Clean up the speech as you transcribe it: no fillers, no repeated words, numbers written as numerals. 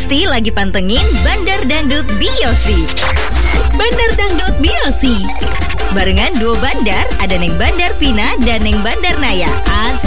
pasti lagi pantengin Bandar Dangdut Biosi. Bandar Dangdut Biosi. Barengan duo bandar, ada Neng Bandar Vina dan Neng Bandar Naya. Asik.